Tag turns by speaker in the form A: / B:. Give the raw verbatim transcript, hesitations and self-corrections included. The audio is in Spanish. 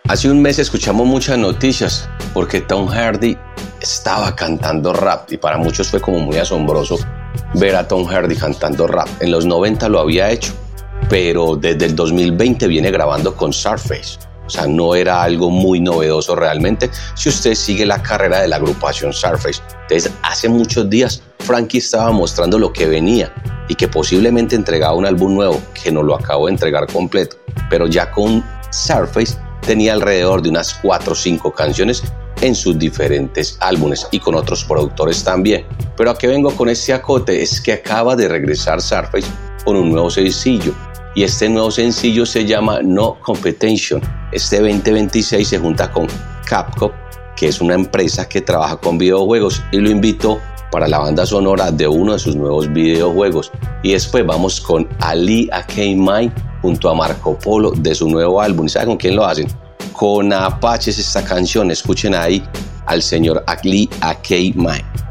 A: Hace un mes escuchamos muchas noticias porque Tom Hardy estaba cantando rap y para muchos fue como muy asombroso ver a Tom Hardy cantando rap. En los noventa lo había hecho, pero desde el dos mil veinte viene grabando con Surface. O sea, no era algo muy novedoso realmente si usted sigue la carrera de la agrupación Surface. Entonces, hace muchos días Frankie estaba mostrando lo que venía y que posiblemente entregaba un álbum nuevo, que nos lo acabo de entregar completo, pero ya con Surface tenía alrededor de unas cuatro o cinco canciones en sus diferentes álbumes y con otros productores también. Pero a qué vengo con este acote es que acaba de regresar Surface con un nuevo sencillo y este nuevo sencillo se llama No Competition. Este veinte veintiséis se junta con Capcom, que es una empresa que trabaja con videojuegos, y lo invitó para la banda sonora de uno de sus nuevos videojuegos. Y después vamos con Ali K-Mine junto a Marco Polo de su nuevo álbum. ¿Y saben con quién lo hacen? Con Apaches esta canción. Escuchen ahí al señor Ali K-Mine.